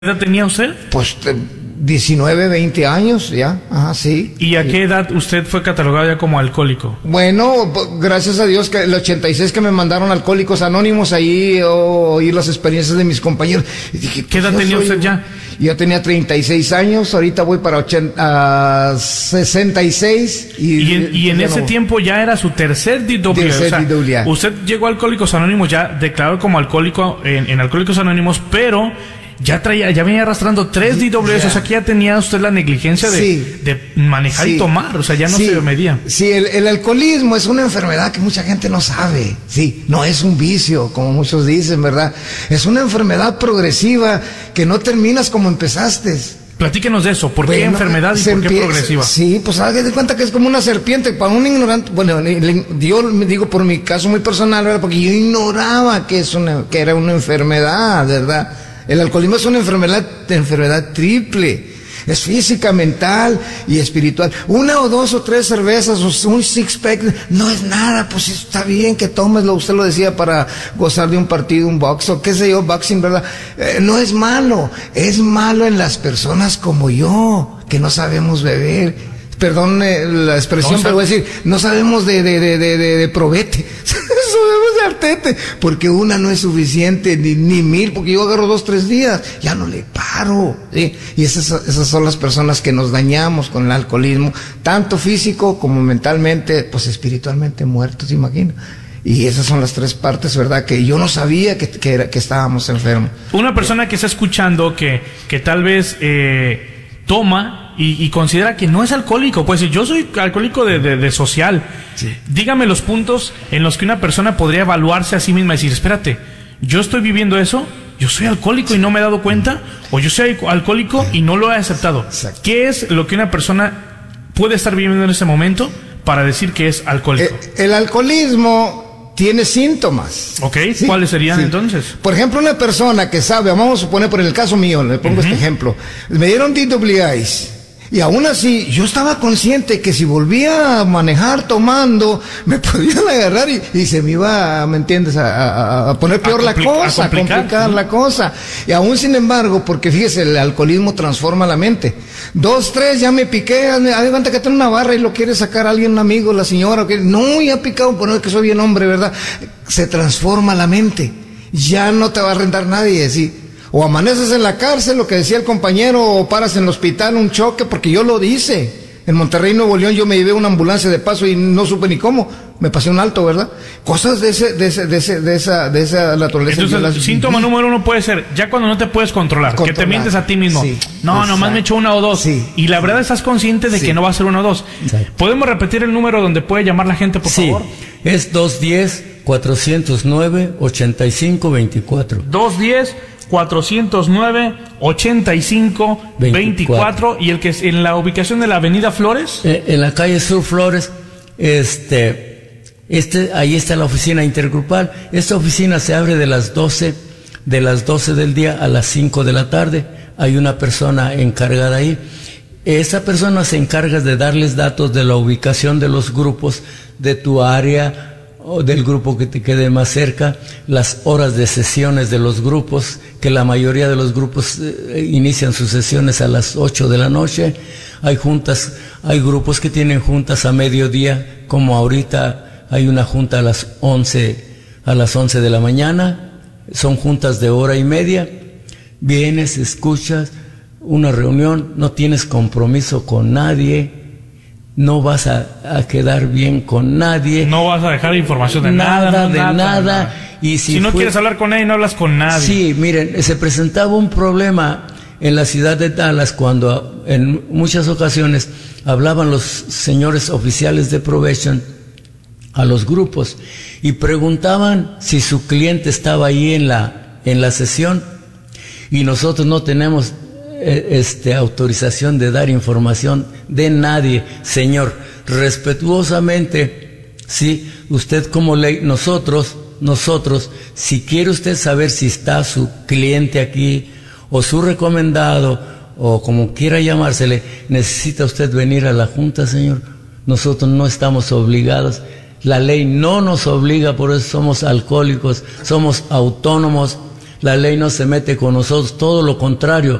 ¿Qué edad tenía usted? Pues 19, 20 años ya, ajá, sí. ¿Y a qué edad usted fue catalogado ya como alcohólico? Bueno, gracias a Dios que el 86 que me mandaron a Alcohólicos Anónimos, ahí oí las experiencias de mis compañeros. Y dije, ¿qué edad tenía usted ya? Yo tenía 36 años, ahorita voy para 66. Y en ese tiempo ya era su tercer DWA. Usted llegó a Alcohólicos Anónimos ya declarado como alcohólico en Alcohólicos Anónimos, pero ya venía arrastrando 3 DWS, o sea que ya tenía usted la negligencia de manejar y tomar, o sea, ya no se medía. Sí, el alcoholismo es una enfermedad que mucha gente no sabe, no es un vicio, como muchos dicen, ¿verdad? Es una enfermedad progresiva que no terminas como empezaste. Platíquenos de eso, ¿por qué enfermedad y por qué progresiva? Sí, pues haga de cuenta que es como una serpiente, para un ignorante, bueno, yo me digo por mi caso muy personal, ¿verdad? Porque yo ignoraba que era una enfermedad, ¿verdad? El alcoholismo es una enfermedad triple. Es física, mental y espiritual. 1 o 2 o 3 cervezas o un six-pack no es nada, pues está bien que tomeslo. Usted lo decía, para gozar de un partido, un box o qué sé yo, boxing, ¿verdad? No es malo. Es malo en las personas como yo, que no sabemos beber. Perdón la expresión, pero voy a decir, no sabemos de probete, sabemos de artete, porque una no es suficiente, ni 1000, porque yo agarro 2, 3 días, ya no le paro, ¿sí? Y esas son las personas que nos dañamos con el alcoholismo, tanto físico como mentalmente, pues espiritualmente muertos, imagina. Y esas son las 3 partes, ¿verdad? Que yo no sabía que estábamos enfermos. Una persona que está escuchando que tal vez toma y considera que no es alcohólico, pues yo soy alcohólico de social. Sí. Dígame los puntos en los que una persona podría evaluarse a sí misma y decir, espérate, yo estoy viviendo eso, yo soy alcohólico y no me he dado cuenta, o yo soy alcohólico y no lo he aceptado. Exacto. ¿Qué es lo que una persona puede estar viviendo en ese momento para decir que es alcohólico? El alcoholismo tiene síntomas. Ok, ¿sí? ¿Cuáles serían entonces? Por ejemplo, una persona que sabe, vamos a suponer por el caso mío, le pongo este ejemplo, me dieron DWIs. Y aún así, yo estaba consciente que si volvía a manejar tomando, me podían agarrar y se me iba, ¿me entiendes?, a poner peor la cosa, a complicar la cosa. Y aún sin embargo, porque fíjese, el alcoholismo transforma la mente. 2, 3, ya me piqué, haz de cuenta que tengo una barra y lo quiere sacar alguien, un amigo, la señora, no, ya picado, por no que soy bien hombre, ¿verdad? Se transforma la mente. Ya no te va a rentar nadie, ¿sí? O amaneces en la cárcel, lo que decía el compañero, o paras en el hospital, un choque, porque yo lo hice. En Monterrey, Nuevo León, yo me llevé una ambulancia de paso y no supe ni cómo. Me pasé un alto, ¿verdad? Cosas de esa naturaleza. Entonces, el síntoma número 1 puede ser, ya cuando no te puedes controlar, que te mientes a ti mismo. Sí, nomás me echo 1 o 2. Sí, y la verdad estás consciente de que no va a ser 1 o 2. Exacto. ¿Podemos repetir el número donde puede llamar la gente, por favor? Es 210-409-8524. 210-409-8524. ¿Y el que es en la ubicación de la Avenida Flores? En la calle Sur Flores, ahí está la oficina intergrupal. Esta oficina se abre de las 12 del día a las 5 de la tarde. Hay una persona encargada ahí. Esa persona se encarga de darles datos de la ubicación de los grupos de tu área o del grupo que te quede más cerca, las horas de sesiones de los grupos, que la mayoría de los grupos inician sus sesiones a las 8 de la noche. Hay grupos que tienen juntas a mediodía, como ahorita hay una junta a las 11 de la mañana. Son juntas de 1:30. Vienes, escuchas una reunión, no tienes compromiso con nadie. No vas a quedar bien con nadie. No vas a dejar información de nada. Y si no quieres hablar con nadie, no hablas con nadie. Sí, miren, se presentaba un problema en la ciudad de Dallas cuando en muchas ocasiones hablaban los señores oficiales de probation a los grupos y preguntaban si su cliente estaba ahí en la sesión, y nosotros no tenemos autorización de dar información de nadie. Señor, respetuosamente, sí, usted como ley, nosotros, si quiere usted saber si está su cliente aquí, o su recomendado, o como quiera llamársele, necesita usted venir a la junta, señor. Nosotros no estamos obligados. La ley no nos obliga, por eso somos alcohólicos, somos autónomos. La ley no se mete con nosotros, todo lo contrario.